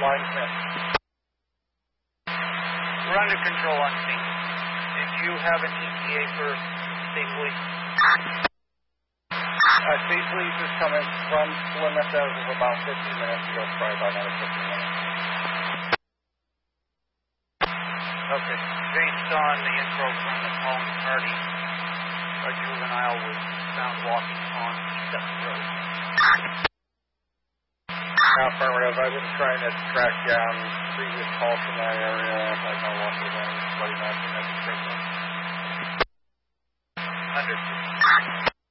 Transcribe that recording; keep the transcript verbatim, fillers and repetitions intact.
Line Smith. We're under control on scene. Did you have an E T A for State Police? Uh, State Police is coming from Plymouth as of about fifteen minutes ago, probably about another fifteen minutes. Okay. Based on the info from the calling party, a juvenile was found walking on Stephen Road. Affirmative. I've been trying to track down previous calls from that area. I don't know what was anybody matching that description. Understood.